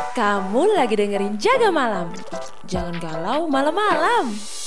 Kamu lagi dengerin Jaga Malam. Jangan galau malam-malam.